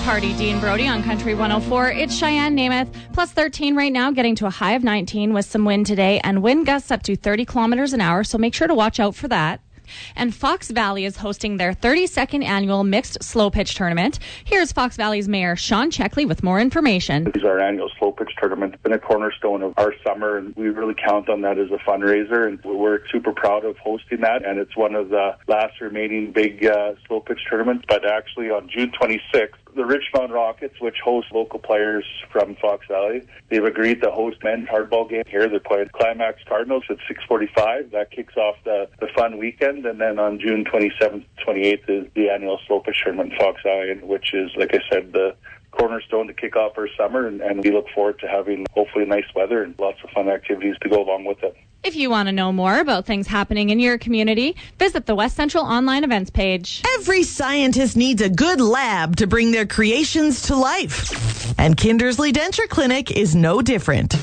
Party, Dean Brody on Country 104. It's Cheyenne Namath, plus 13 right now, getting to a high of 19 with some wind today and wind gusts up to 30 kilometers an hour, so make sure to watch out for that. And Fox Valley is hosting their 32nd annual mixed slow pitch tournament. Here's Fox Valley's Mayor Sean Checkley with more information. This is our annual slow pitch tournament. It's been a cornerstone of our summer, and we really count on that as a fundraiser, and we're super proud of hosting that. And it's one of the last remaining big slow pitch tournaments. But actually on June 26th, the Richmond Rockets, which host local players from Fox Valley, they've agreed to host men's hardball game here. They're playing Climax Cardinals at 6:45. That kicks off the fun weekend. And then on June 27th, 28th is the annual slow pitch tournament in Fox Valley, which is, like I said, the cornerstone to kick off our summer. And we look forward to having hopefully nice weather and lots of fun activities to go along with it. If you want to know more about things happening in your community, visit the West Central online events page. Every scientist needs a good lab to bring their creations to life. And Kindersley Denture Clinic is no different.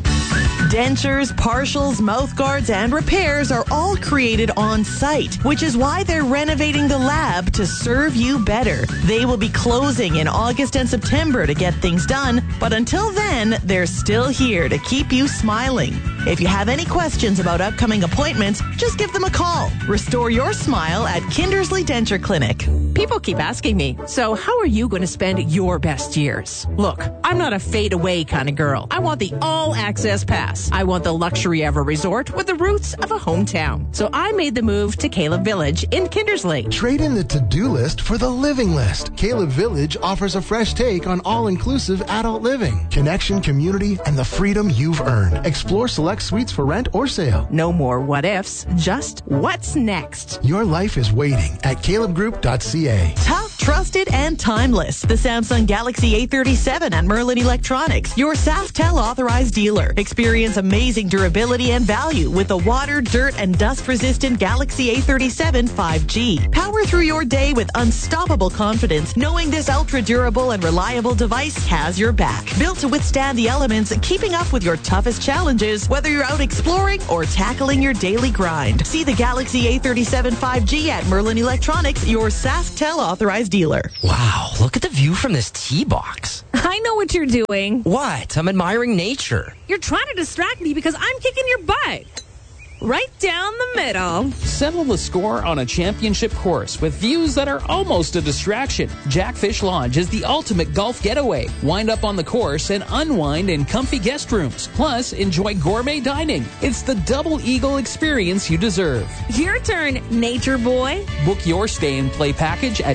Dentures, partials, mouth guards, and repairs are all created on site, which is why they're renovating the lab to serve you better. They will be closing in August and September to get things done, but until then, they're still here to keep you smiling. If you have any questions about upcoming appointments, just give them a call. Restore your smile at Kindersley Denture Clinic. People keep asking me, so how are you going to spend your best years? Look, I'm not a fade-away kind of girl. I want the all-access pass. I want the luxury of a resort with the roots of a hometown. So I made the move to Caleb Village in Kindersley. Trade in the to-do list for the living list. Caleb Village offers a fresh take on all-inclusive adult living, connection, community, and the freedom you've earned. Explore select suites for rent or sale. No more what-ifs, just what's next. Your life is waiting at calebgroup.ca. Tough, trusted, and timeless. The Samsung Galaxy A37 at Merlin Electronics, your SAFTEL authorized dealer. Experience amazing durability and value with the water, dirt, and dust-resistant Galaxy A37 5G. Power through your day with unstoppable confidence, knowing this ultra-durable and reliable device has your back. Built to withstand the elements, keeping up with your toughest challenges, whether you're out exploring or tackling your daily grind. See the Galaxy A37 5G at Merlin Electronics, your SAFTEL authorized dealer. Wow, look at the view from this tee box. I know what you're doing. What? I'm admiring nature. You're trying to distract me because I'm kicking your butt. Right down the middle. Settle the score on a championship course with views that are almost a distraction. Jackfish Lodge is the ultimate golf getaway. Wind up on the course and unwind in comfy guest rooms. Plus, enjoy gourmet dining. It's the double eagle experience you deserve. Your turn, nature boy. Book your stay and play package at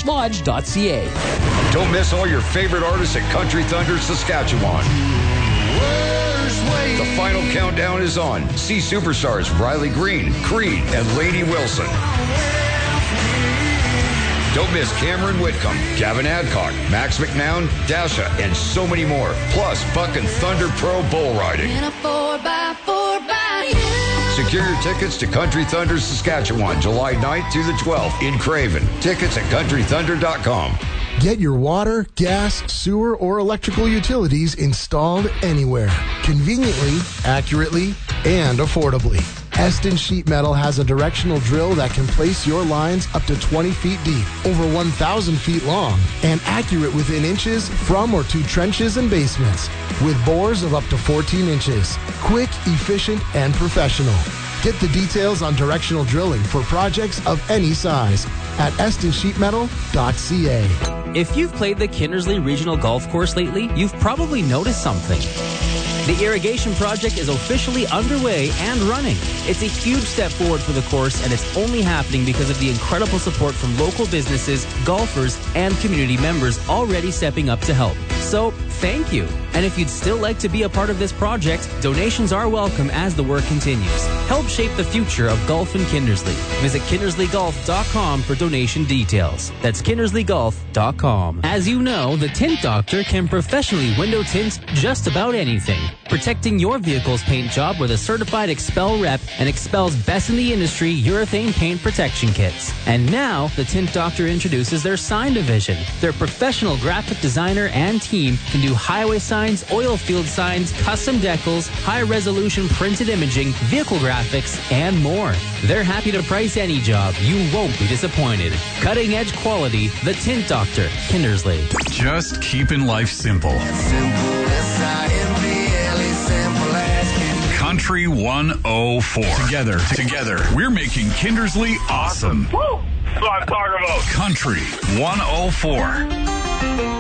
jackfishlodge.ca. Don't miss all your favorite artists at Country Thunder, Saskatchewan. The final countdown is on. See superstars Riley Green, Creed, and Lainey Wilson. Don't miss Cameron Whitcomb, Gavin Adcock, Max McNown, Dasha, and so many more. Plus, Buck and Thunder Pro bull riding. Secure your tickets to Country Thunder, Saskatchewan, July 9th through the 12th in Craven. Tickets at countrythunder.com. Get your water, gas, sewer, or electrical utilities installed anywhere, conveniently, accurately, and affordably. Eston Sheet Metal has a directional drill that can place your lines up to 20 feet deep, over 1,000 feet long, and accurate within inches from or to trenches and basements, with bores of up to 14 inches. Quick, efficient, and professional. Get the details on directional drilling for projects of any size at estonsheetmetal.ca. If you've played the Kindersley Regional Golf Course lately, you've probably noticed something. The irrigation project is officially underway and running. It's a huge step forward for the course, and it's only happening because of the incredible support from local businesses, golfers, and community members already stepping up to help. So, thank you. And if you'd still like to be a part of this project, donations are welcome as the work continues. Help shape the future of golf in Kindersley. Visit kindersleygolf.com for donation details. That's kindersleygolf.com. As you know, the Tint Doctor can professionally window tint just about anything. Protecting your vehicle's paint job with a certified Expel rep and Expel's best in the industry urethane paint protection kits. And now, the Tint Doctor introduces their sign division. Their professional graphic designer and team team can do highway signs, oil field signs, custom decals, high-resolution printed imaging, vehicle graphics, and more. They're happy to price any job. You won't be disappointed. Cutting-edge quality, The Tint Doctor, Kindersley. Just keeping life simple. Country 104. Together, we're making Kindersley awesome. Woo! That's what I'm talking about. Country 104.